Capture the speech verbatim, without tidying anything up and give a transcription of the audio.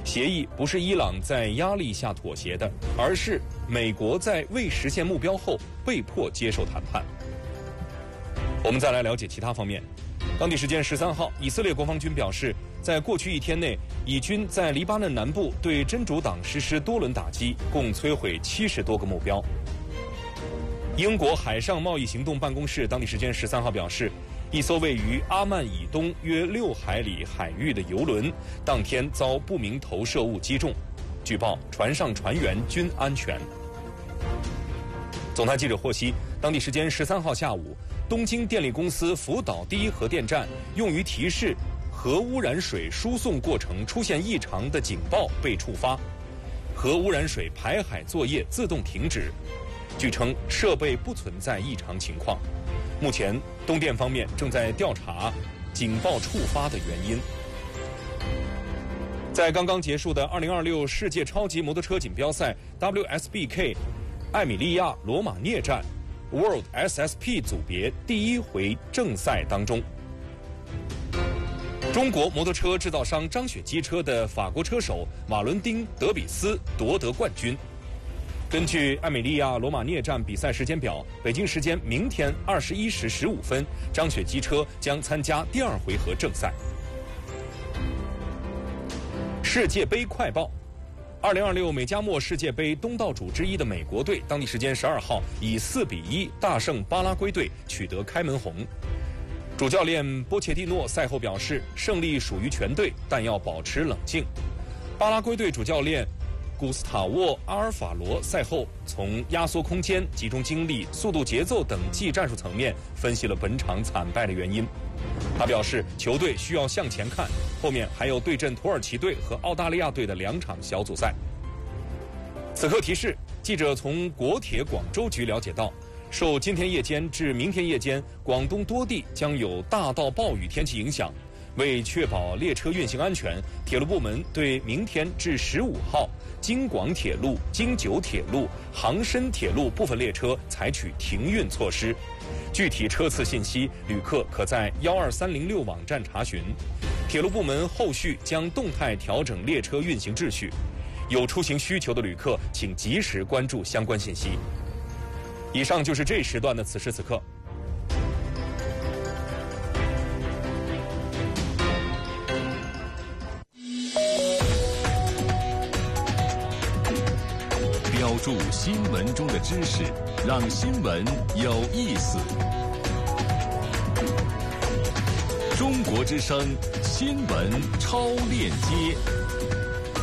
协议不是伊朗在压力下妥协的，而是美国在未实现目标后被迫接受谈判。我们再来了解其他方面。当地时间十三号，以色列国防军表示，在过去一天内，以军在黎巴嫩南部对真主党实施多轮打击，共摧毁七十多个目标。英国海上贸易行动办公室当地时间十三号表示，一艘位于阿曼以东约六海里海域的油轮当天遭不明投射物击中，据报船上船员均安全。总台记者获悉，当地时间十三号下午，东京电力公司福岛第一核电站用于提示核污染水输送过程出现异常的警报被触发，核污染水排海作业自动停止。据称，设备不存在异常情况。目前，东电方面正在调查警报触发的原因。在刚刚结束的二零二六世界超级摩托车锦标赛 W S B K 艾米利亚罗马涅站 World S S P 组别第一回正赛当中，中国摩托车制造商张雪机车的法国车手瓦伦丁·德比斯夺得冠军。根据艾米利亚罗马涅站比赛时间表，北京时间明天二十一时十五分，张雪机车将参加第二回合正赛。世界杯快报：二零二六美加墨世界杯东道主之一的美国队，当地时间十二号以四比一大胜巴拉圭队，取得开门红。主教练波切蒂诺赛后表示，胜利属于全队，但要保持冷静。巴拉圭队主教练古斯塔沃·阿尔法罗赛后从压缩空间、集中精力、速度节奏等技战术层面分析了本场惨败的原因。他表示，球队需要向前看，后面还有对阵土耳其队和澳大利亚队的两场小组赛。此刻提示，记者从国铁广州局了解到，受今天夜间至明天夜间广东多地将有大到暴雨天气影响，为确保列车运行安全，铁路部门对明天至十五号京广铁路、京九铁路、杭深铁路部分列车采取停运措施。具体车次信息，旅客可在幺二三零六网站查询。铁路部门后续将动态调整列车运行秩序。有出行需求的旅客，请及时关注相关信息。以上就是这时段的此时此刻。 标注新闻中的知识，让新闻有意思。中国之声新闻超链接。